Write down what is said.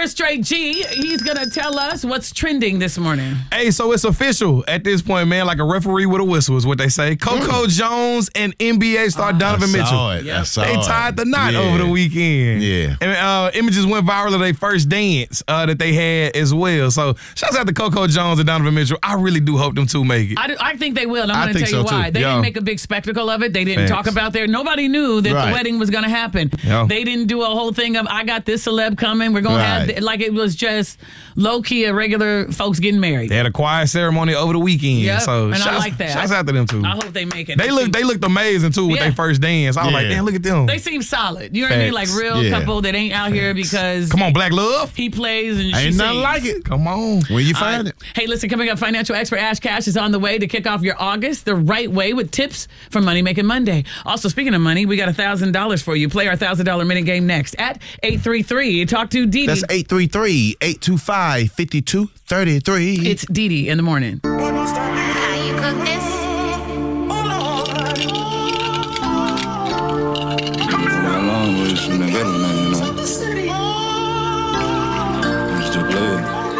Here's Straight G. He's going to tell us what's trending this morning. Hey, so it's official at this point, man. Like a referee with a whistle is what they say. Coco Jones and NBA star Donovan Mitchell. They tied the knot over the weekend. Yeah. And images went viral of their first dance that they had as well. So shouts out to Coco Jones and Donovan Mitchell. I really do hope them two make it. I think they will. I'm going to tell you why. They didn't make a big spectacle of it. They didn't talk about their. Nobody knew that the wedding was going to happen. They didn't do a whole thing of, I got this celeb coming. We're going to have, like, it was just low-key a regular folks getting married. They had a quiet ceremony over the weekend. Yep. So and I like that. Shouts out to them two. I hope they make it. They looked amazing too with their first dance. I was like, damn, look at them. They seem solid. You know what I mean? Like real couple that ain't out here because come on, Black Love. He plays and she ain't nothing sings. like it. Come on. When you find it. Hey, listen, coming up, financial expert Ash Cash is on the way to kick off your August the right way with tips for Money Making Monday. Also, speaking of money, we got $1,000 for you. Play our $1,000 minute game next at 833. Talk to Dee Dee. That's 833-825-5233. It's Dee Dee in the morning. How you cook this? Long ways from the middle, man, you know.